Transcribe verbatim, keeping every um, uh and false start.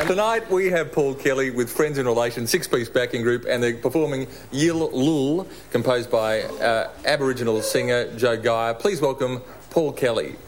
Tonight we have Paul Kelly with Friends in Relation, six-piece backing group, and they're performing Yil Lul, composed by uh, Aboriginal singer Joe Geyer. Please welcome Paul Kelly.